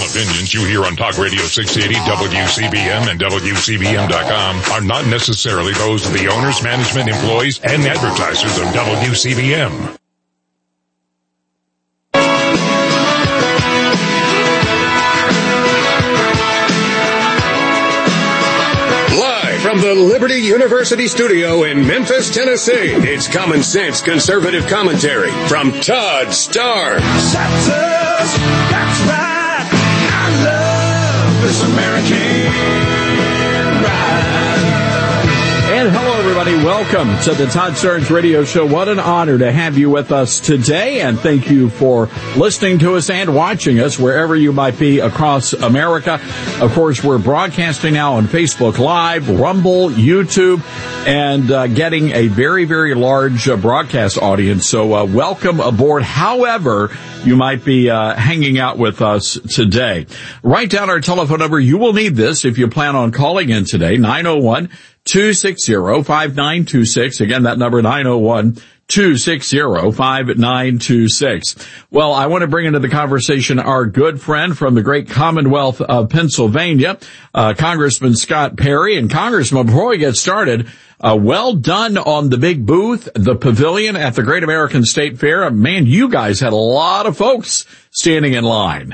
opinions you hear on Talk Radio 680, WCBM, and WCBM.com are not necessarily those of the owners, management, employees, and advertisers of WCBM. From the Liberty University studio in Memphis, Tennessee, it's Common Sense Conservative Commentary from Todd Starnes. That's right. I love this American ride. And hello, everybody. Welcome to the Todd Starnes Radio Show. What an honor to have you with us today, and thank you for listening to us and watching us wherever you might be across America. Of course, we're broadcasting now on Facebook Live, Rumble, YouTube, and getting a very, very large broadcast audience. So welcome aboard. However, you might be hanging out with us today. Write down our telephone number. You will need this if you plan on calling in today, 901-260-5926. Again, that number, 901-260-5926. Well, I want to bring into the conversation our good friend from the great Commonwealth of Pennsylvania, Congressman Scott Perry. And Congressman, before we get started, well done on the big booth, the pavilion at the Great American State Fair. Man, you guys had a lot of folks standing in line.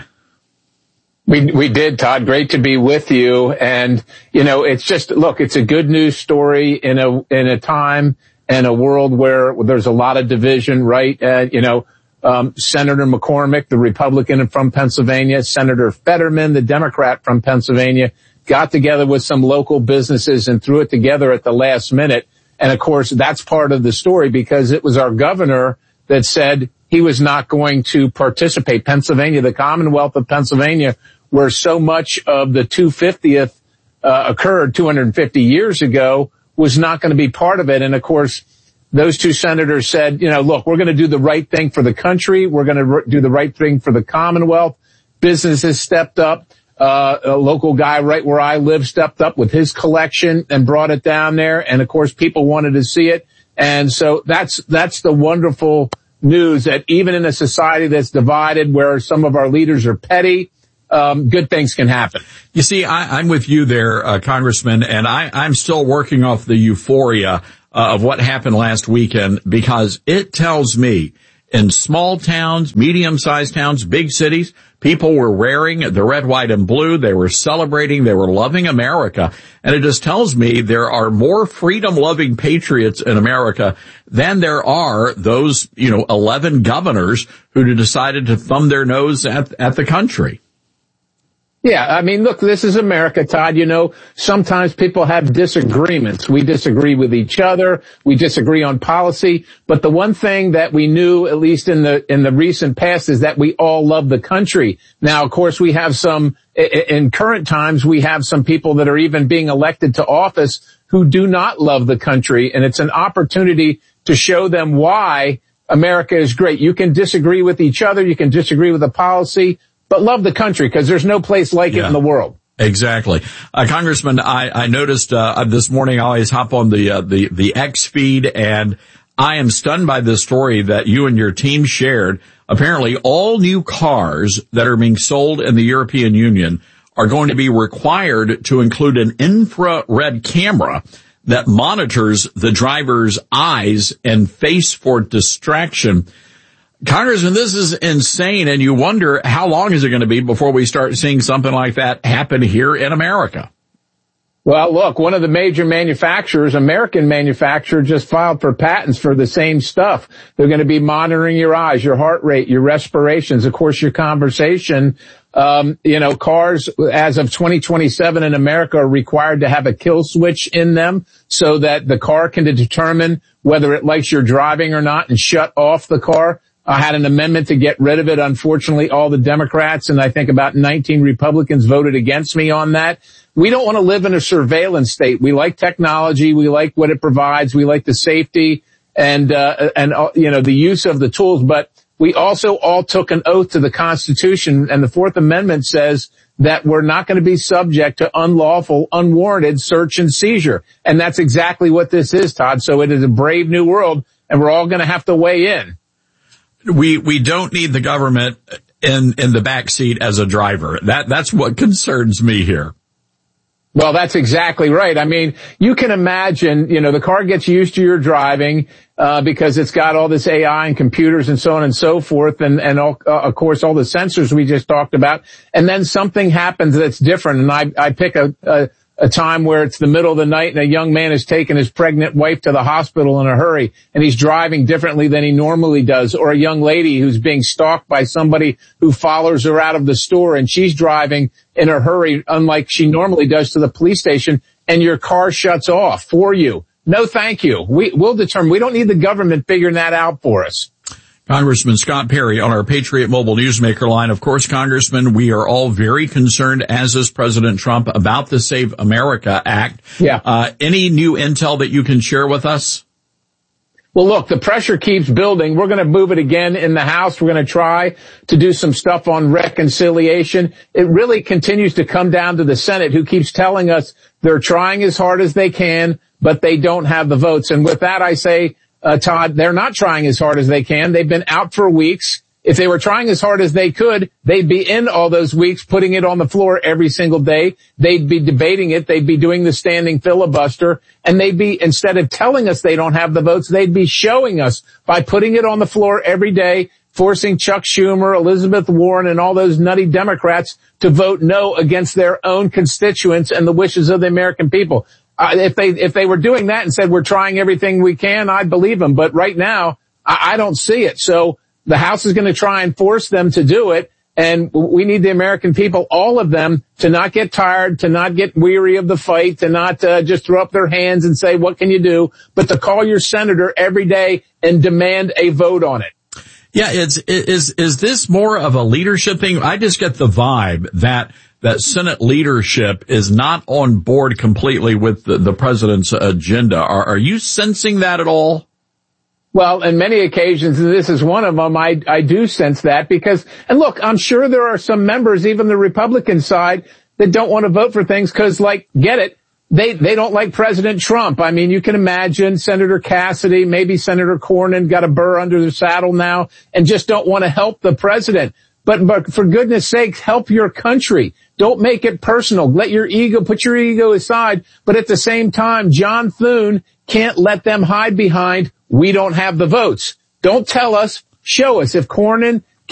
We did, Todd. Great to be with you. And, you know, it's just, look, it's a good news story in a time and a world where there's a lot of division, right? Senator McCormick, the Republican from Pennsylvania, Senator Fetterman, the Democrat from Pennsylvania, got together with some local businesses and threw it together at the last minute. And of course, that's part of the story because it was our governor that said he was not going to participate. Pennsylvania, the Commonwealth of Pennsylvania, where so much of the 250th occurred 250 years ago, was not going to be part of it. And of course, those two senators said, you know, look, we're going to do the right thing for the country. We're going to do the right thing for the Commonwealth. Businesses stepped up. A local guy right where I live stepped up with his collection and brought it down there. And of course, people wanted to see it. And so that's the wonderful news that even in a society that's divided, where some of our leaders are petty, good things can happen. You see, I'm with you there, Congressman, and I'm still working off the euphoria of what happened last weekend, because it tells me in small towns, medium-sized towns, big cities, people were wearing the red, white, and blue. They were celebrating. They were loving America. And it just tells me there are more freedom-loving patriots in America than there are those, 11 governors who decided to thumb their nose at the country. Yeah, I mean, look, this is America, Todd. You know, sometimes people have disagreements. We disagree with each other. We disagree on policy. But the one thing that we knew, at least in the recent past, is that we all love the country. Now, of course, we have in current times, we have some people that are even being elected to office who do not love the country. And it's an opportunity to show them why America is great. You can disagree with each other. You can disagree with the policy, but love the country, because there's no place like it in the world. Exactly. Congressman, I noticed this morning, I always hop on the X feed, and I am stunned by this story that you and your team shared. Apparently, all new cars that are being sold in the European Union are going to be required to include an infrared camera that monitors the driver's eyes and face for distraction. Congressman, this is insane, and you wonder how long is it going to be before we start seeing something like that happen here in America? Well, look, one of the major manufacturers, American manufacturer, just filed for patents for the same stuff. They're going to be monitoring your eyes, your heart rate, your respirations, of course, your conversation. Cars as of 2027 in America are required to have a kill switch in them so that the car can determine whether it likes your driving or not and shut off the car. I had an amendment to get rid of it. Unfortunately, all the Democrats and I think about 19 Republicans voted against me on that. We don't want to live in a surveillance state. We like technology. We like what it provides. We like the safety and the use of the tools. But we also all took an oath to the Constitution, and the Fourth Amendment says that we're not going to be subject to unlawful, unwarranted search and seizure. And that's exactly what this is, Todd. So it is a brave new world, and we're all going to have to weigh in. We don't need the government in the back seat as a driver. That's what concerns me here. Well, that's exactly right. I mean, you can imagine, the car gets used to your driving, because it's got all this AI and computers and so on and so forth. And all, of course, all the sensors we just talked about. And then something happens that's different. And I pick a time where it's the middle of the night and a young man has taken his pregnant wife to the hospital in a hurry and he's driving differently than he normally does, or a young lady who's being stalked by somebody who follows her out of the store and she's driving in a hurry unlike she normally does to the police station, and your car shuts off for you. No, thank you. We'll determine. We don't need the government figuring that out for us. Congressman Scott Perry on our Patriot Mobile Newsmaker line. Of course, Congressman, we are all very concerned, as is President Trump, about the Save America Act. Yeah. Any new intel that you can share with us? Well, look, the pressure keeps building. We're going to move it again in the House. We're going to try to do some stuff on reconciliation. It really continues to come down to the Senate, who keeps telling us they're trying as hard as they can, but they don't have the votes. And with that, I say, Todd, they're not trying as hard as they can. They've been out for weeks. If they were trying as hard as they could, they'd be in all those weeks, putting it on the floor every single day. They'd be debating it. They'd be doing the standing filibuster. And they'd be, instead of telling us they don't have the votes, they'd be showing us by putting it on the floor every day, forcing Chuck Schumer, Elizabeth Warren, and all those nutty Democrats to vote no against their own constituents and the wishes of the American people. If they were doing that and said we're trying everything we can, I'd believe them. But right now, I don't see it. So the House is going to try and force them to do it. And we need the American people, all of them, to not get tired, to not get weary of the fight, to not just throw up their hands and say, what can you do? But to call your senator every day and demand a vote on it. Yeah, is this more of a leadership thing? I just get the vibe that Senate leadership is not on board completely with the president's agenda. Are you sensing that at all? Well, on many occasions, and this is one of them, I do sense that because, and look, I'm sure there are some members, even the Republican side, that don't want to vote for things because, get it, they don't like President Trump. I mean, you can imagine Senator Cassidy, maybe Senator Cornyn got a burr under their saddle now and just don't want to help the president. But for goodness sakes, help your country. Don't make it personal. Put your ego aside. But at the same time, John Thune can't let them hide behind, we don't have the votes. Don't tell us, show us. If Cornyn